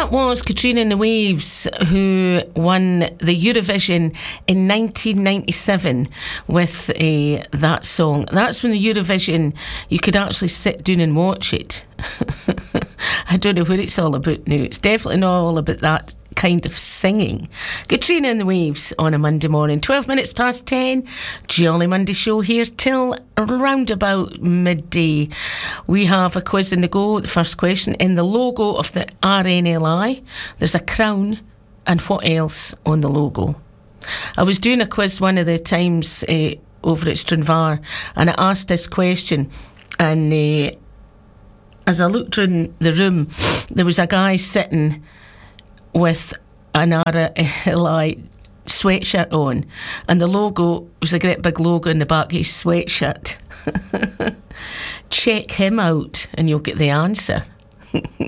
That was Katrina and the Waves, who won the Eurovision in 1997 with that song. That's when the Eurovision, you could actually sit down and watch it. I don't know what it's all about now. It's definitely not all about that kind of singing. Katrina and the Waves on a Monday morning, 12 minutes past 10. Jolly Monday show here till around about midday. We have a quiz in the go. The first question: in the logo of the RNLI, there's a crown, and what else on the logo? I was doing a quiz one of the times over at Stranraer, and I asked this question, and as I looked around the room, there was a guy sitting with an RNLI sweatshirt on, and the logo was a great big logo in the back of his sweatshirt. Check him out and you'll get the answer.